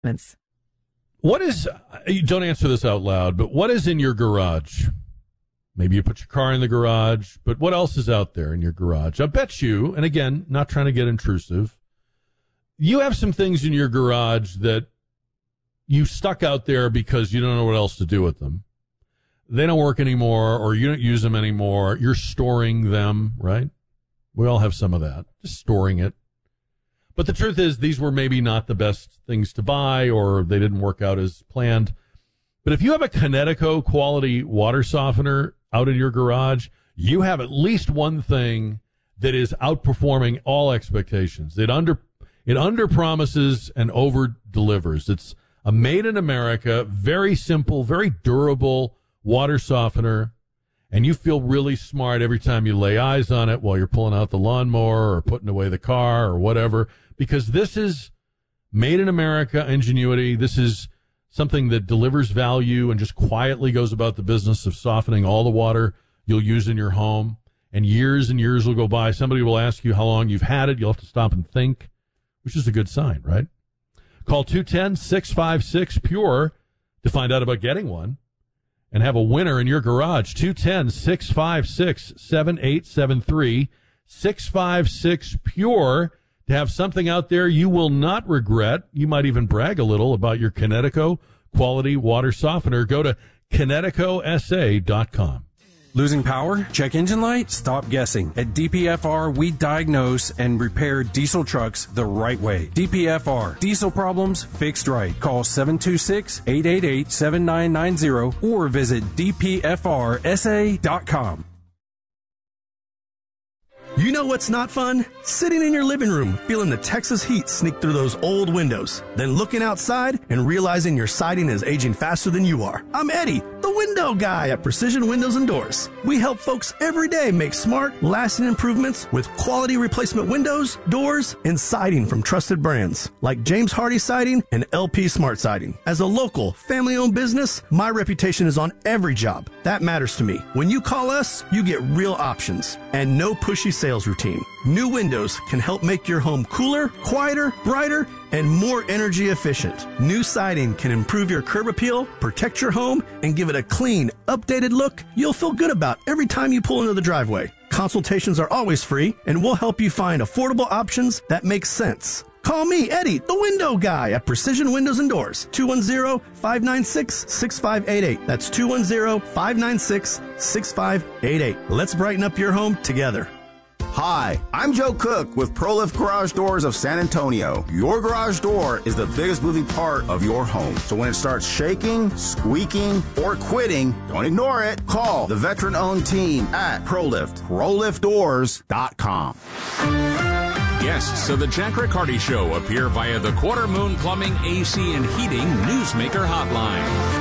What is, don't answer this out loud, but what is in your garage? Maybe you put your car in the garage, but what else is out there in your garage? I bet you, and again, not trying to get intrusive, you have some things in your garage that you stuck out there because you don't know what else to do with them. They don't work anymore, or you don't use them anymore. You're storing them, right? We all have some of that, just storing it. But the truth is, these were maybe not the best things to buy, or they didn't work out as planned. But if you have a Kinetico quality water softener out in your garage, you have at least one thing that is outperforming all expectations. It under promises and over delivers. It's a made in America, very simple, very durable water softener, and you feel really smart every time you lay eyes on it while you're pulling out the lawnmower or putting away the car or whatever, because this is made in America ingenuity. This is something that delivers value and just quietly goes about the business of softening all the water you'll use in your home. And years will go by. Somebody will ask you how long you've had it. You'll have to stop and think, which is a good sign, right? Call 210-656-PURE to find out about getting one and have a winner in your garage. 210-656-7873. 656-PURE to have something out there you will not regret. You might even brag a little about your Kinetico quality water softener. Go to KineticoSA.com. Losing power? Check engine light? Stop guessing. At DPFR, we diagnose and repair diesel trucks the right way. DPFR. Diesel problems fixed right. Call 726-888-7990 or visit DPFRSA.com. You know what's not fun? Sitting in your living room, feeling the Texas heat sneak through those old windows, then looking outside and realizing your siding is aging faster than you are. I'm Eddie, the window guy at Precision Windows and Doors. We help folks every day make smart, lasting improvements with quality replacement windows, doors, and siding from trusted brands like James Hardy Siding and LP Smart Siding. As a local, family-owned business, my reputation is on every job. That matters to me. When you call us, you get real options and no pushy sales routine. New windows can help make your home cooler, quieter, brighter, and more energy efficient. New siding can improve your curb appeal, protect your home, and give it a clean, updated look you'll feel good about every time you pull into the driveway. Consultations are always free, and we'll help you find affordable options that make sense. Call me, Eddie, the window guy at Precision Windows and Doors, 210-596-6588. That's 210-596-6588. Let's brighten up your home together. Hi, I'm Joe Cook with ProLift Garage Doors of San Antonio. Your garage door is the biggest moving part of your home. So when it starts shaking, squeaking, or quitting, don't ignore it. Call the veteran-owned team at ProLift, ProLiftDoors.com. Guests of the Jack Riccardi Show appear via the Quarter Moon Plumbing, AC, and Heating Newsmaker Hotline.